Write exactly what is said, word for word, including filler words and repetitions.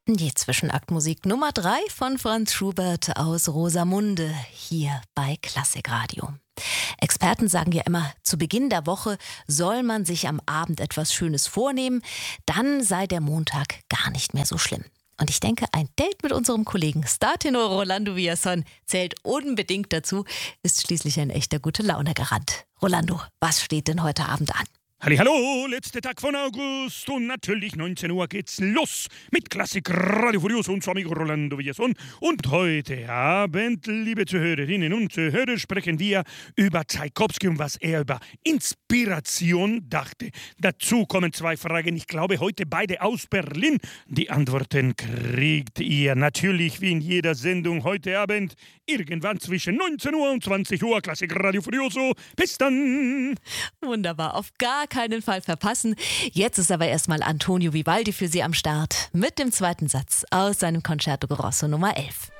Die Zwischenaktmusik Nummer drei von Franz Schubert aus Rosamunde hier bei Klassikradio. Experten sagen ja immer, zu Beginn der Woche soll man sich am Abend etwas Schönes vornehmen, dann sei der Montag gar nicht mehr so schlimm. Und ich denke, ein Date mit unserem Kollegen Startenor Rolando Villazón zählt unbedingt dazu, ist schließlich ein echter Gute-Laune-Garant. Rolando, was steht denn heute Abend an? Hallihallo, letzter Tag von August und natürlich neunzehn Uhr geht's los mit Klassik Radio Furioso und Amigo Rolando Villazón. Und heute Abend, liebe Zuhörerinnen und Zuhörer, sprechen wir über Tschaikowski und was er über Inspiration dachte. Dazu kommen zwei Fragen, ich glaube heute beide aus Berlin. Die Antworten kriegt ihr natürlich wie in jeder Sendung heute Abend irgendwann zwischen neunzehn Uhr und zwanzig Uhr. Klassik Radio Furioso. Bis dann! Wunderbar, auf gar keinen Fall verpassen. Jetzt ist aber erstmal Antonio Vivaldi für Sie am Start mit dem zweiten Satz aus seinem Concerto Grosso Nummer elf.